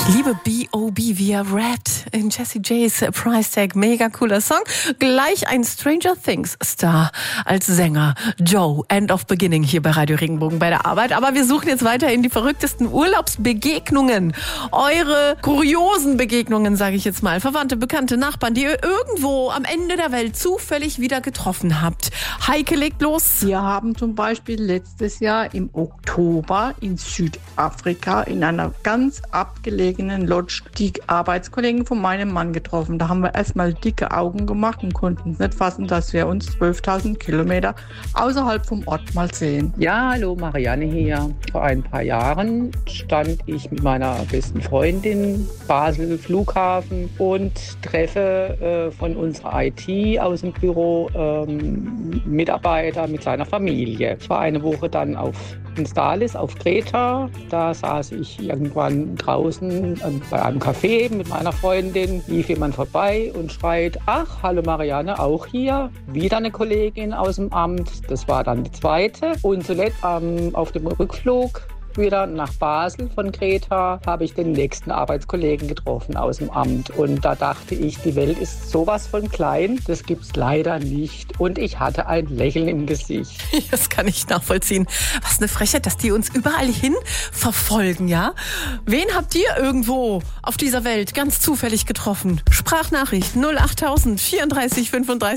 Ich liebe B.O.B. via Red in Jessie J's Price Tag. Mega cooler Song. Gleich ein Stranger Things Star als Sänger. Joe, End of Beginning hier bei Radio Regenbogen bei der Arbeit. Aber wir suchen jetzt weiter in die verrücktesten Urlaubsbegegnungen. Eure kuriosen Begegnungen, sage ich jetzt mal. Verwandte, Bekannte, Nachbarn, die ihr irgendwo am Ende der Welt zufällig wieder getroffen habt. Heike, legt los. Wir haben zum Beispiel letztes Jahr im Oktober in Südafrika in einer ganz abgelegenen Lodge die Arbeitskollegen von meinem Mann getroffen. Da haben wir erstmal dicke Augen gemacht und konnten es nicht fassen, dass wir uns 12.000 Kilometer außerhalb vom Ort mal sehen. Ja, hallo, Marianne hier. Vor ein paar Jahren stand ich mit meiner besten Freundin Basel Flughafen und treffe von unserer IT aus dem Büro Mitarbeiter mit seiner Familie. Ich war eine Woche dann in Stalis auf Kreta. Da saß ich irgendwann draußen bei einem Café mit meiner Freundin, lief jemand vorbei und schreit: Ach, hallo Marianne, auch hier. Wieder eine Kollegin aus dem Amt. Das war dann die zweite. Und zuletzt auf dem Rückflug wieder nach Basel von Kreta habe ich den nächsten Arbeitskollegen getroffen aus dem Amt. Und da dachte ich, die Welt ist sowas von klein, das gibt's leider nicht. Und ich hatte ein Lächeln im Gesicht. Das kann ich nachvollziehen. Was eine Frechheit, dass die uns überall hin verfolgen, ja? Wen habt ihr irgendwo auf dieser Welt ganz zufällig getroffen? Sprachnachricht 08000 34 35